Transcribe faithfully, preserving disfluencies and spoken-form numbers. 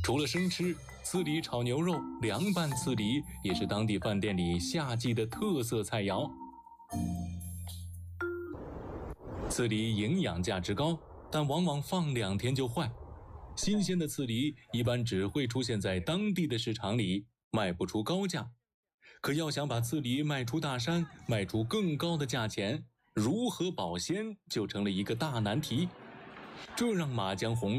除了生吃，刺梨炒牛肉、凉拌刺梨也是当地饭店里夏季的特色菜肴。刺梨营养价值高，但往往放两天就坏。新鲜的刺梨一般只会出现在当地的市场里，卖不出高价。可要想把刺梨卖出大山，卖出更高的价钱，如何保鲜就成了一个大难题。这让马江红